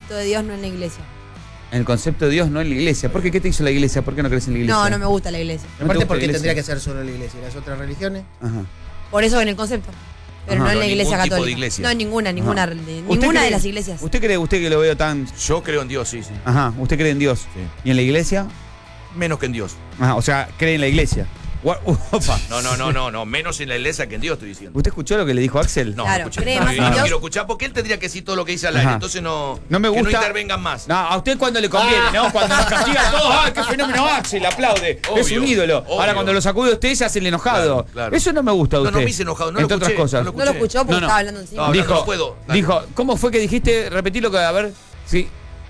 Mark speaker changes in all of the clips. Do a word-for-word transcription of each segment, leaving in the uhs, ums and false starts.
Speaker 1: concepto de Dios, no en la iglesia.
Speaker 2: En el concepto de Dios, no en la iglesia. ¿Por qué? ¿Qué te hizo la iglesia? ¿Por qué no crees en la iglesia?
Speaker 1: No, no me gusta la iglesia.
Speaker 2: ¿No
Speaker 3: Aparte,
Speaker 2: te
Speaker 3: porque
Speaker 2: gusta la
Speaker 3: tendría
Speaker 2: iglesia?
Speaker 3: que ser solo la iglesia. ¿Y las otras religiones?
Speaker 2: Ajá.
Speaker 1: Por eso en el concepto. Pero
Speaker 2: Ajá.
Speaker 1: no en
Speaker 4: No,
Speaker 1: la iglesia
Speaker 4: ningún tipo
Speaker 1: católica.
Speaker 4: de iglesia.
Speaker 1: No, ninguna, ninguna,
Speaker 2: Ajá.
Speaker 1: de,
Speaker 2: ¿Usted
Speaker 1: ninguna
Speaker 2: cree-
Speaker 1: de las iglesias.
Speaker 2: ¿Usted cree usted que lo veo tan...?
Speaker 4: Yo creo en Dios, sí, sí.
Speaker 2: Ajá, ¿usted cree en Dios?
Speaker 4: Sí.
Speaker 2: ¿Y en la iglesia?
Speaker 4: Menos que en Dios.
Speaker 2: Ajá, o sea, cree en la iglesia. Gua- Opa.
Speaker 4: No, no, no, no, no. Menos en la iglesia que en Dios, estoy diciendo.
Speaker 2: ¿Usted escuchó lo que le dijo Axel?
Speaker 4: No,
Speaker 1: Claro,
Speaker 4: no escuché.
Speaker 1: cree
Speaker 4: No,
Speaker 1: más
Speaker 4: yo
Speaker 1: en
Speaker 4: no
Speaker 1: Dios.
Speaker 4: quiero escuchar porque él tendría que decir todo lo que dice al
Speaker 2: Ajá.
Speaker 4: aire. Entonces no,
Speaker 2: No me
Speaker 4: que
Speaker 2: gusta.
Speaker 4: no intervengan más.
Speaker 2: No, a usted cuando le conviene, ¿no? Cuando nos castiga a todos, ¡ay, qué fenómeno Axel! Aplaude. Es
Speaker 4: Obvio,
Speaker 2: un ídolo.
Speaker 4: obvio.
Speaker 2: Ahora cuando lo sacude usted se hace el enojado.
Speaker 4: Claro, claro.
Speaker 2: Eso no me gusta de
Speaker 4: No,
Speaker 2: usted.
Speaker 4: no me hice enojado, no lo
Speaker 2: Entre otras
Speaker 4: escuché,
Speaker 2: cosas.
Speaker 4: no
Speaker 1: No lo escuchó porque
Speaker 2: No, no.
Speaker 1: estaba hablando encima.
Speaker 4: No, hablando,
Speaker 2: dijo,
Speaker 4: no puedo. Dale.
Speaker 2: dijo, ¿cómo fue que dijiste? Repetí lo que, a ver, sí.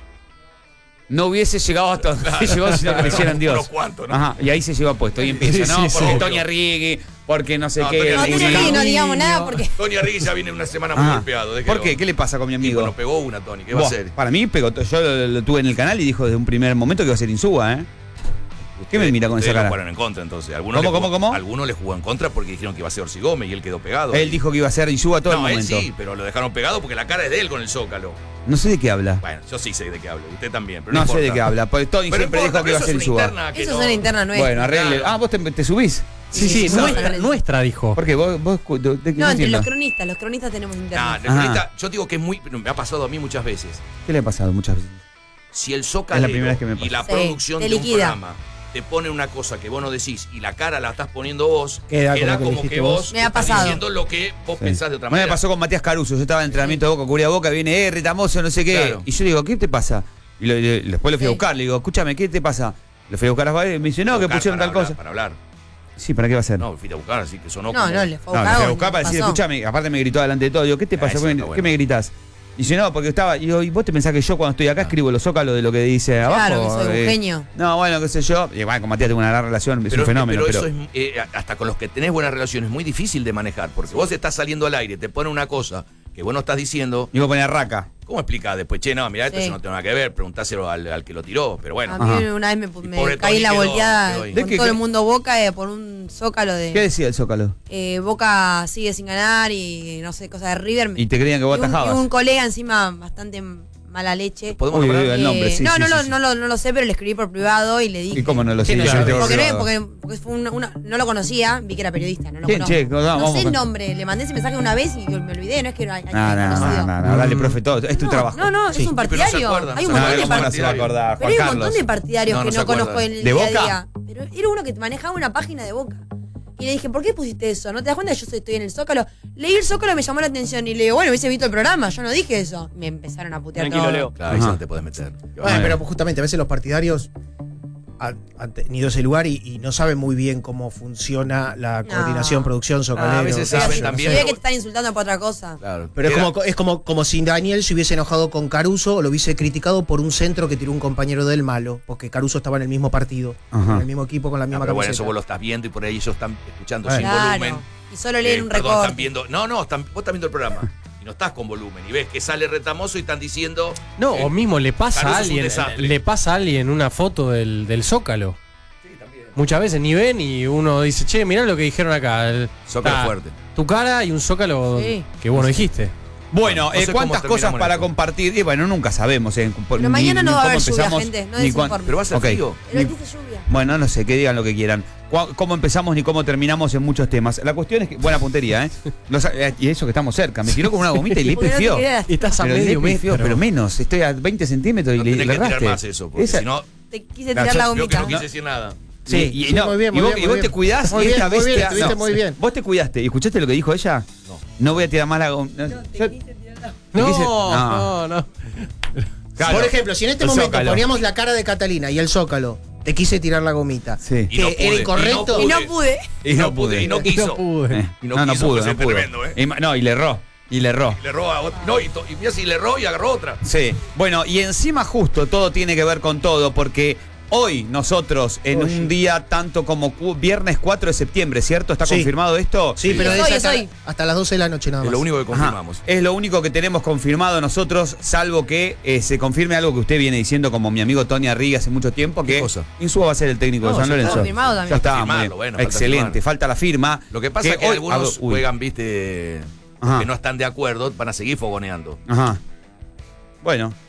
Speaker 2: No hubiese llegado hasta donde llegó si no creyera en Dios.
Speaker 4: Unos cuantos, ¿no?
Speaker 2: Ajá, y ahí se lleva puesto. Y empieza,
Speaker 5: Sí,
Speaker 2: no,
Speaker 5: sí,
Speaker 2: porque
Speaker 4: sí.
Speaker 2: Tony Arrigui, porque no sé
Speaker 4: No,
Speaker 2: qué.
Speaker 4: Tony
Speaker 1: No,
Speaker 4: Arrigui,
Speaker 1: tiene
Speaker 4: sí.
Speaker 1: que no digamos nada porque.
Speaker 4: Tony Arrigui ya viene una semana muy
Speaker 2: Ajá.
Speaker 4: golpeado. déjelo.
Speaker 2: ¿Por qué? ¿Qué le pasa con mi
Speaker 4: Y
Speaker 2: amigo?
Speaker 4: bueno, pegó una, Tony. ¿Qué va a
Speaker 2: Buah,
Speaker 4: hacer?
Speaker 2: Para mí pegó, yo lo, lo tuve en el canal y dijo desde un primer momento que iba a ser Insúa, ¿eh? ¿Qué me mira con esa
Speaker 4: Ustedes lo
Speaker 2: cara?
Speaker 4: jugaron en contra, entonces. Algunos
Speaker 2: ¿Cómo,
Speaker 4: le
Speaker 2: cómo,
Speaker 4: jugó-
Speaker 2: cómo?
Speaker 4: Algunos le jugó en contra porque dijeron que iba a ser Orsi Gómez y él quedó pegado.
Speaker 2: Él dijo que iba a ser Insúa todo
Speaker 4: no,
Speaker 2: el
Speaker 4: él
Speaker 2: momento.
Speaker 4: sí, pero lo dejaron pegado porque la cara es de él con el Zócalo.
Speaker 2: No sé de qué habla.
Speaker 4: Bueno, yo sí sé de qué hablo. Usted también, pero
Speaker 2: No,
Speaker 4: no,
Speaker 2: sé de
Speaker 4: importa.
Speaker 2: qué habla. Porque Tony
Speaker 4: Pero
Speaker 2: siempre
Speaker 4: importa,
Speaker 2: dijo que iba a
Speaker 4: pero
Speaker 2: ser
Speaker 4: eso es una
Speaker 2: Insúa.
Speaker 4: interna que
Speaker 1: Eso
Speaker 4: no-
Speaker 1: es una interna nuestra.
Speaker 2: Bueno, arregle.
Speaker 4: Claro.
Speaker 2: Ah, vos te, te subís.
Speaker 5: Sí, sí,
Speaker 1: Sí,
Speaker 5: nuestra,
Speaker 1: sabe.
Speaker 5: nuestra dijo.
Speaker 2: ¿Por qué? ¿Vos, vos de, de qué
Speaker 1: No, entre
Speaker 2: entiendo?
Speaker 1: los cronistas. Los cronistas tenemos
Speaker 4: Nah,
Speaker 1: interna.
Speaker 4: la
Speaker 2: Ajá.
Speaker 4: cronista, yo digo que es muy. Me ha pasado a mí muchas veces.
Speaker 2: ¿Qué le ha pasado muchas veces?
Speaker 4: Si el Zócalo
Speaker 2: Es la primera vez que me pasa.
Speaker 4: y la
Speaker 1: Sí,
Speaker 4: producción
Speaker 1: te
Speaker 4: de un
Speaker 1: liquida.
Speaker 4: programa te pone una cosa que vos no decís y la cara la estás poniendo vos,
Speaker 3: Queda
Speaker 4: queda,
Speaker 3: como que
Speaker 4: como
Speaker 3: dijiste
Speaker 4: que
Speaker 3: vos.
Speaker 4: vos
Speaker 1: Me ha
Speaker 4: estás
Speaker 1: pasado.
Speaker 4: diciendo lo que vos
Speaker 2: Sí.
Speaker 4: pensás de otra
Speaker 2: A mí me
Speaker 4: manera.
Speaker 2: pasó con Matías Caruso. Yo estaba en entrenamiento de Boca, cubría Boca, viene, eh, retamoso, no sé qué.
Speaker 4: Claro.
Speaker 2: Y yo le digo, ¿qué te pasa? Y lo- le- después lo fui a
Speaker 1: Sí.
Speaker 2: buscar, le digo, escúchame, ¿qué te pasa? Lo fui a buscar a Rafael y me dice, no, que
Speaker 4: Buscar
Speaker 2: pusieron
Speaker 4: para
Speaker 2: tal
Speaker 4: hablar,
Speaker 2: cosa.
Speaker 4: Para hablar.
Speaker 2: Sí, ¿para qué va a ser?
Speaker 4: No, fuiste a buscar, así que sonó
Speaker 1: No,
Speaker 4: como...
Speaker 1: no, le fue
Speaker 2: No,
Speaker 1: a
Speaker 2: lo
Speaker 1: buscar.
Speaker 2: fui a buscar para decir,
Speaker 1: pasó.
Speaker 2: escúchame, aparte me gritó delante de todo. Digo, ¿qué te
Speaker 4: Ah,
Speaker 2: pasa?
Speaker 4: eso
Speaker 2: ¿Qué,
Speaker 4: está
Speaker 2: qué
Speaker 4: bueno.
Speaker 2: me gritás? Y dice, no, porque estaba. Y digo, ¿y vos te pensás que yo cuando estoy acá escribo los zócalos de lo que dice abajo?
Speaker 1: Claro, que soy un
Speaker 2: Eh,
Speaker 1: genio.
Speaker 2: No, bueno, qué sé yo. Y bueno, con Matías tengo una gran relación, es
Speaker 4: Pero,
Speaker 2: un fenómeno.
Speaker 4: pero
Speaker 2: Pero,
Speaker 4: eso es, eh, hasta con los que tenés buena relación es muy difícil de manejar, porque vos estás saliendo al aire, te pone una cosa que vos no estás diciendo.
Speaker 2: Digo, poner raca.
Speaker 4: ¿Cómo explicás después? Che, no, mirá, esto
Speaker 1: Sí.
Speaker 4: yo no tengo nada que ver, preguntáselo al, al que lo tiró, pero bueno.
Speaker 1: A mí
Speaker 2: Ajá.
Speaker 1: una vez me,
Speaker 4: Y
Speaker 1: me
Speaker 4: pobre
Speaker 1: caí
Speaker 4: Tony
Speaker 1: la
Speaker 4: quedó-
Speaker 1: volteada
Speaker 4: quedó ahí.
Speaker 2: ¿De
Speaker 1: con
Speaker 2: qué-
Speaker 1: todo
Speaker 2: qué?
Speaker 1: el mundo Boca eh, por un zócalo de.
Speaker 2: ¿Qué decía el zócalo?
Speaker 1: eh, Boca sigue sin ganar y no sé, cosas de River.
Speaker 2: Y te creían que vos
Speaker 1: y un,
Speaker 2: atajabas.
Speaker 1: y un colega encima bastante mala leche.
Speaker 4: ¿Podemos
Speaker 2: Uy,
Speaker 4: nombrar?
Speaker 2: uy, el nombre, sí,
Speaker 1: no,
Speaker 2: sí,
Speaker 1: no,
Speaker 2: sí,
Speaker 1: lo,
Speaker 2: sí.
Speaker 1: no, lo, no lo sé, pero le escribí por privado y le dije.
Speaker 2: ¿Y cómo no lo sé?
Speaker 5: ¿Quién
Speaker 2: Yo
Speaker 5: era?
Speaker 2: no tengo
Speaker 1: Porque, no,
Speaker 2: privado.
Speaker 1: porque, porque fue una, una- no lo conocía, vi que era periodista, no lo
Speaker 2: ¿Quién,
Speaker 1: conozco.
Speaker 2: che? No,
Speaker 1: No,
Speaker 2: vamos
Speaker 1: sé
Speaker 2: con-
Speaker 1: el nombre, le mandé ese mensaje una vez y me olvidé, no es que era
Speaker 2: No, no, no,
Speaker 1: conocido.
Speaker 2: no, no, dale, profe, todo. Es tu
Speaker 1: No,
Speaker 2: trabajo.
Speaker 1: No, no,
Speaker 3: Sí.
Speaker 1: es un
Speaker 4: pero no se
Speaker 1: partidario.
Speaker 4: acuerda, no
Speaker 1: hay un
Speaker 4: se
Speaker 1: montón
Speaker 2: No,
Speaker 1: de
Speaker 2: ¿cómo no se va a
Speaker 1: partidarios.
Speaker 2: acordar?
Speaker 1: Pero
Speaker 2: Juan
Speaker 1: hay un
Speaker 2: Carlos.
Speaker 1: montón de partidarios
Speaker 4: No, no
Speaker 1: que
Speaker 4: se
Speaker 1: no
Speaker 4: acuerda.
Speaker 1: conozco en el
Speaker 2: ¿De
Speaker 1: día a
Speaker 2: Boca?
Speaker 1: día. Pero era uno que manejaba una página de Boca. Y le dije, ¿por qué pusiste eso? ¿No te das cuenta que yo soy- estoy en el Zócalo? Leí el Zócalo, me llamó la atención y le digo, bueno, hubiese visto el programa, yo no dije eso. Me empezaron a putear
Speaker 5: Tranquilo,
Speaker 1: todo.
Speaker 5: Leo.
Speaker 4: Claro, ahí sí
Speaker 2: Ajá.
Speaker 4: no te podés meter.
Speaker 3: Bueno, pero justamente a veces los partidarios han, han tenido ese lugar y, y no saben muy bien cómo funciona la
Speaker 1: No.
Speaker 3: coordinación, producción, zocalero.
Speaker 4: Ah, a veces
Speaker 3: qué sé
Speaker 4: saben
Speaker 3: yo, no
Speaker 4: también.
Speaker 3: sé.
Speaker 1: Se ve que te están insultando por otra cosa.
Speaker 4: Claro.
Speaker 3: Pero es
Speaker 4: Queda-
Speaker 3: como, es como, como si Daniel se hubiese enojado con Caruso o lo hubiese criticado por un centro que tiró un compañero del malo, porque Caruso estaba en el mismo partido,
Speaker 2: Ajá.
Speaker 3: en el mismo equipo, con la
Speaker 4: No,
Speaker 3: misma
Speaker 4: pero bueno,
Speaker 3: camiseta.
Speaker 4: eso vos lo estás viendo y por ahí ellos están escuchando
Speaker 3: Bueno.
Speaker 4: sin
Speaker 1: Claro.
Speaker 4: volumen.
Speaker 1: Y solo leen
Speaker 4: Eh,
Speaker 1: un
Speaker 4: perdón,
Speaker 1: recorte.
Speaker 4: están viendo. No, no, están, vos estás viendo el programa. Y no estás con volumen. Y ves que sale retamoso y están diciendo.
Speaker 5: No,
Speaker 4: eh,
Speaker 5: o mismo le pasa
Speaker 4: Caruso
Speaker 5: a
Speaker 4: es un
Speaker 5: alguien,
Speaker 4: desastre.
Speaker 5: le pasa a alguien una foto del, del Zócalo. Muchas veces ni ven y uno dice, che, mirá lo que dijeron acá. El-
Speaker 4: Zócalo
Speaker 5: ta,
Speaker 4: fuerte.
Speaker 5: Tu cara y un Zócalo
Speaker 1: Sí.
Speaker 5: que vos no dijiste.
Speaker 2: Bueno,
Speaker 4: No
Speaker 2: eh,
Speaker 4: sé
Speaker 2: cuántas
Speaker 4: cómo
Speaker 2: cosas
Speaker 4: terminamos
Speaker 2: para
Speaker 4: esto.
Speaker 2: compartir. Y bueno, nunca sabemos. eh, por-
Speaker 1: Pero
Speaker 2: ni-
Speaker 1: mañana no
Speaker 2: ni
Speaker 1: va a
Speaker 2: cómo
Speaker 1: haber lluvia,
Speaker 2: empezamos,
Speaker 1: gente, no
Speaker 2: ni cuán-
Speaker 1: desinformen.
Speaker 4: Pero va a ser
Speaker 2: Ok.
Speaker 4: frío.
Speaker 1: Pero
Speaker 2: Ni-
Speaker 1: dice lluvia.
Speaker 2: Bueno, no sé, que digan lo que quieran. Cu- Cómo empezamos ni cómo terminamos en muchos temas. La cuestión es que. Buena puntería, ¿eh? Los- eh, y eso que estamos cerca. Me tiró con una gomita y le
Speaker 1: Porque no te
Speaker 2: pifió.
Speaker 1: quería-
Speaker 5: Estás a
Speaker 2: Pero, le
Speaker 5: medio
Speaker 2: pifió,
Speaker 5: metro.
Speaker 2: pero menos. Estoy a veinte centímetros y
Speaker 4: No
Speaker 2: le,
Speaker 4: tenés
Speaker 2: le
Speaker 4: que tirar
Speaker 2: erraste.
Speaker 4: más eso, porque
Speaker 2: Esa-
Speaker 4: si no,
Speaker 1: Te quise
Speaker 2: Claro,
Speaker 1: tirar la
Speaker 2: yo
Speaker 4: creo que
Speaker 1: gomita.
Speaker 4: no quise decir nada.
Speaker 2: Sí, y,
Speaker 3: Sí,
Speaker 2: no,
Speaker 3: muy bien,
Speaker 2: y
Speaker 3: muy
Speaker 2: vos,
Speaker 3: bien,
Speaker 2: y vos
Speaker 3: muy
Speaker 2: te
Speaker 3: bien.
Speaker 2: cuidás
Speaker 3: Muy
Speaker 2: y esta
Speaker 3: bien, muy bien,
Speaker 2: bestia.
Speaker 3: estuviste muy bien.
Speaker 2: Vos te cuidaste. ¿Y escuchaste lo que dijo ella?
Speaker 4: No.
Speaker 2: No voy a tirar más la gomita.
Speaker 1: No, te quise tirar la-
Speaker 5: No,
Speaker 2: quise-
Speaker 5: no, no.
Speaker 2: Claro.
Speaker 3: Por ejemplo, si en este
Speaker 2: El
Speaker 3: momento
Speaker 2: Zócalo.
Speaker 3: poníamos la cara de Catalina y el Zócalo, te quise tirar la gomita.
Speaker 2: Sí.
Speaker 4: Y no
Speaker 3: que
Speaker 4: pude,
Speaker 3: era incorrecto.
Speaker 1: Y no pude.
Speaker 4: Y no pude, y no quiso.
Speaker 5: No pude.
Speaker 2: Eh,
Speaker 4: Y no
Speaker 2: no, no
Speaker 4: quiso,
Speaker 2: pudo,
Speaker 4: pues
Speaker 2: no
Speaker 4: es
Speaker 2: pudo.
Speaker 4: tremendo, ¿eh?
Speaker 2: Y ma- no, y le erró. Y le erró.
Speaker 4: Le erró a otro. No, y, to- y mira si le erró y agarró otra.
Speaker 2: Sí. Bueno, y encima justo todo tiene que ver con todo, porque hoy nosotros, en
Speaker 3: Oye.
Speaker 2: un día tanto como cu- viernes cuatro de septiembre, ¿cierto? ¿Está
Speaker 3: Sí.
Speaker 2: confirmado esto?
Speaker 3: Sí, pero
Speaker 1: Es
Speaker 3: es
Speaker 1: hoy,
Speaker 3: hasta,
Speaker 1: es hoy.
Speaker 3: hasta las doce de la noche nada
Speaker 4: Es
Speaker 3: más.
Speaker 4: lo único que
Speaker 2: Ajá.
Speaker 4: confirmamos.
Speaker 2: Es lo único que tenemos confirmado nosotros, salvo que eh, se confirme algo que usted viene diciendo como mi amigo Tony Arrigui hace mucho tiempo,
Speaker 4: ¿Qué
Speaker 2: que
Speaker 4: cosa?
Speaker 2: Insúa va a ser el técnico
Speaker 4: No,
Speaker 2: de San
Speaker 4: ya está
Speaker 2: Lorenzo.
Speaker 1: confirmado también.
Speaker 2: Ya está,
Speaker 4: Firmarlo,
Speaker 2: muy bien.
Speaker 4: bueno, falta
Speaker 2: Excelente,
Speaker 4: firmar.
Speaker 2: falta la firma.
Speaker 4: Lo que pasa es que
Speaker 2: hoy-
Speaker 4: algunos
Speaker 2: ah, uy.
Speaker 4: juegan, viste,
Speaker 2: Ajá.
Speaker 4: que no están de acuerdo, van a seguir fogoneando.
Speaker 2: Ajá. Bueno,